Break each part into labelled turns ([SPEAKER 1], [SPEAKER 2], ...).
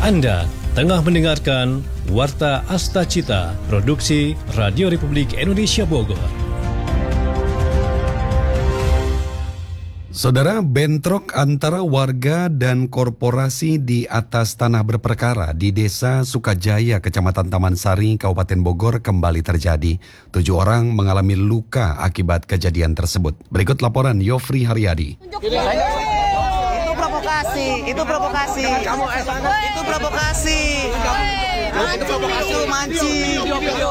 [SPEAKER 1] Anda tengah mendengarkan Warta Asta Cita, produksi Radio Republik Indonesia Bogor.
[SPEAKER 2] Saudara, bentrok antara warga dan korporasi di atas tanah berperkara di Desa Sukajaya, Kecamatan Taman Sari, Kabupaten Bogor kembali terjadi. 7 orang mengalami luka akibat kejadian tersebut. Berikut laporan Yofri Haryadi.
[SPEAKER 3] Itu provokasi. Mancing.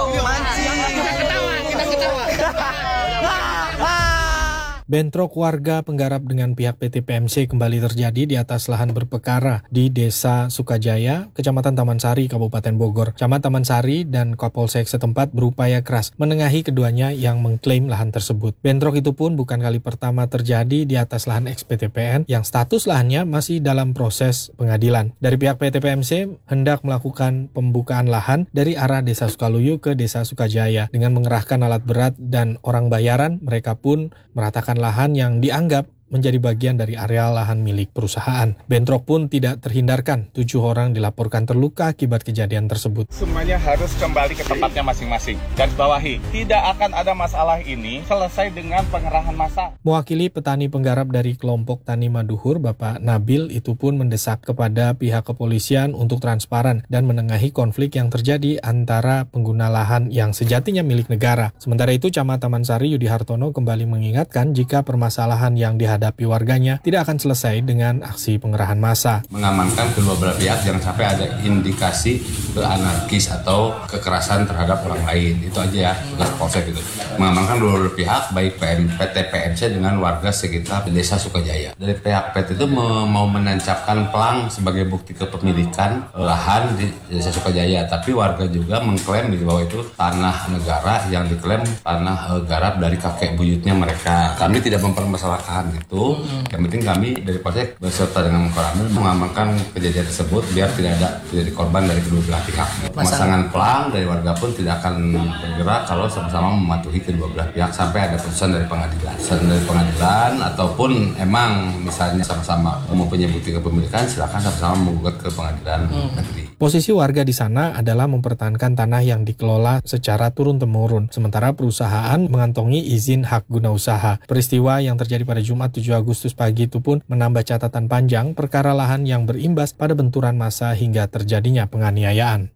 [SPEAKER 4] Bentrok warga penggarap dengan pihak PT PMC kembali terjadi di atas lahan berperkara di Desa Sukajaya, Kecamatan Taman Sari, Kabupaten Bogor. Camat Taman Sari dan Kapolsek setempat berupaya keras menengahi keduanya yang mengklaim lahan tersebut. Bentrok itu pun bukan kali pertama terjadi di atas lahan ex-PTPN yang status lahannya masih dalam proses pengadilan. Dari pihak PT PMC hendak melakukan pembukaan lahan dari arah Desa Sukaluyu ke Desa Sukajaya. Dengan mengerahkan alat berat dan orang bayaran, mereka pun meratakan lahan yang dianggap menjadi bagian dari area lahan milik perusahaan. Bentrok pun tidak terhindarkan. 7 orang dilaporkan terluka akibat kejadian tersebut.
[SPEAKER 5] Semuanya harus kembali ke tempatnya masing-masing. Garis bawahi, tidak akan ada masalah ini selesai dengan pengerahan massa.
[SPEAKER 4] Mewakili petani penggarap dari kelompok Tani Maduhur, Bapak Nabil itu pun mendesak kepada pihak kepolisian untuk transparan dan menengahi konflik yang terjadi antara pengguna lahan yang sejatinya milik negara. Sementara itu, Camat Taman Sari Yudi Hartono kembali mengingatkan jika permasalahan yang dihadapi warganya tidak akan selesai dengan aksi pengerahan massa.
[SPEAKER 6] Mengamankan kedua belah pihak, jangan sampai ada indikasi ke anarkis atau kekerasan terhadap orang lain. Itu aja ya, tugas polsek itu. Mengamankan kedua belah pihak, baik PT PMC dengan warga sekitar Desa Sukajaya. Dari pihak PT itu mau menancapkan pelang sebagai bukti kepemilikan lahan di Desa Sukajaya, tapi warga juga mengklaim di bawah itu tanah negara yang diklaim tanah garap dari kakek buyutnya mereka. Kami tidak mempermasalahkan itu. Yang penting kami dari Polsek beserta dengan Koramil mengamankan kejadian tersebut biar tidak jadi korban dari kedua belah pihak. Pemasangan pelang dari warga pun tidak akan bergerak kalau sama-sama mematuhi kedua belah pihak sampai ada putusan dari pengadilan. Ataupun emang misalnya sama-sama mempunyai bukti kepemilikan, silakan sama-sama menggugat ke pengadilan negeri.
[SPEAKER 4] Posisi warga di sana adalah mempertahankan tanah yang dikelola secara turun-temurun, sementara perusahaan mengantongi izin hak guna usaha. Peristiwa yang terjadi pada Jumat 7 Agustus pagi itu pun menambah catatan panjang perkara lahan yang berimbas pada benturan massa hingga terjadinya penganiayaan.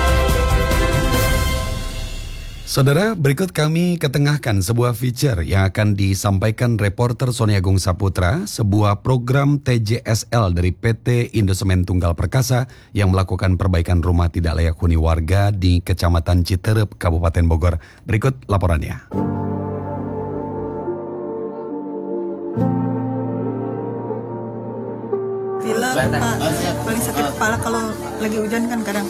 [SPEAKER 2] Saudara, berikut kami ketengahkan sebuah feature yang akan disampaikan reporter Sony Agung Saputra, sebuah program TJSL dari PT Indosemen Tunggal Perkasa yang melakukan perbaikan rumah tidak layak huni warga di Kecamatan Citerep, Kabupaten Bogor. Berikut laporannya.
[SPEAKER 3] Paling sakit kepala kalau lagi hujan kan kadang.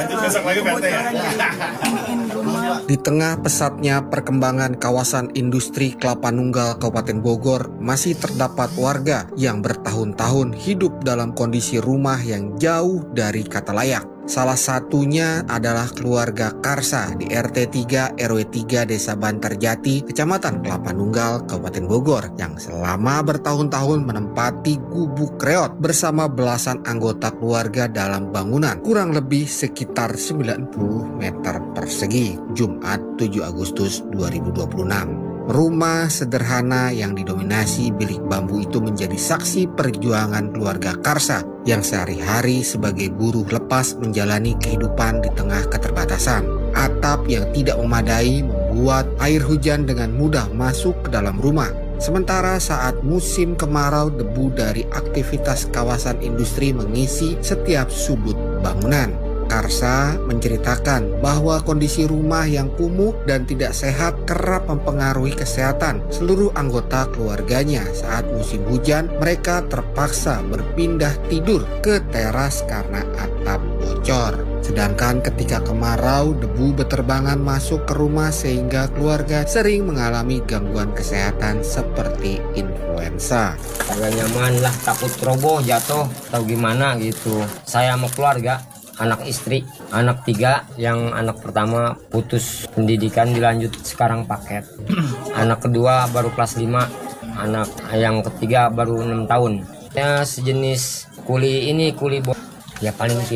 [SPEAKER 7] Di tengah pesatnya perkembangan kawasan industri kelapa nunggal Kabupaten Bogor, masih terdapat warga yang bertahun-tahun hidup dalam kondisi rumah yang jauh dari kata layak. Salah satunya adalah keluarga Karsa di RT 3 RW 3 Desa Bantarjati, Kecamatan Kelapa Nunggal, Kabupaten Bogor, yang selama bertahun-tahun menempati gubuk reot bersama belasan anggota keluarga dalam bangunan kurang lebih sekitar 90 meter persegi, Jumat 7 Agustus 2026. Rumah sederhana yang didominasi bilik bambu itu menjadi saksi perjuangan keluarga Karsa yang sehari-hari sebagai buruh lepas menjalani kehidupan di tengah keterbatasan. Atap yang tidak memadai membuat air hujan dengan mudah masuk ke dalam rumah. Sementara saat musim kemarau, debu dari aktivitas kawasan industri mengisi setiap sudut bangunan. Karsa menceritakan bahwa kondisi rumah yang kumuh dan tidak sehat kerap mempengaruhi kesehatan seluruh anggota keluarganya. Saat musim hujan, mereka terpaksa berpindah tidur ke teras karena atap bocor. Sedangkan ketika kemarau, debu beterbangan masuk ke rumah sehingga keluarga sering mengalami gangguan kesehatan seperti influenza.
[SPEAKER 8] Agak nyaman lah, takut roboh, jatuh, atau gimana gitu. Saya sama keluarga, anak istri, anak 3, yang anak pertama putus pendidikan dilanjut sekarang paket. Anak kedua baru kelas 5, anak yang ketiga baru 6 tahun. Ya sejenis kuli ya paling